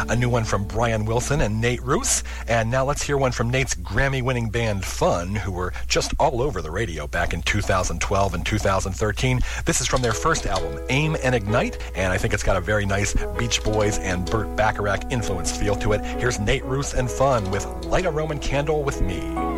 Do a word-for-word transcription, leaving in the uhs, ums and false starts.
a new one from Brian Wilson and Nate Roos. And now let's hear one from Nate's Grammy-winning band Fun, who were just all over the radio back in two thousand twelve and two thousand thirteen. This is from their first album, Aim and Ignite, and I think it's got a very nice Beach Boys and Burt Bacharach influenced feel to it. Here's Nate Roos and Fun with Light a Roman Candle with Me.